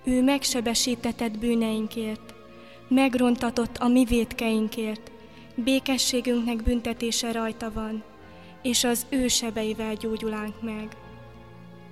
Ő megsebesítetett bűneinkért, megrontatott a mi vétkeinkért, békességünknek büntetése rajta van, és az ő sebeivel gyógyulánk meg.